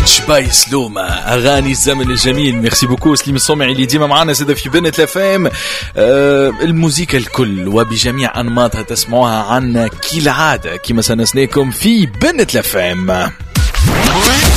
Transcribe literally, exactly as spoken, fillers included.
سويتش باي سلومة، أغاني الزمن الجميل. ميرسي بوكو سليم الصومعي اللي ديما معنا سيدة في بنة لفام. آه الموسيقى الكل وبجميع أنماطها تسمعوها عنا كالعادة كما سنسناكم في بنة لفام.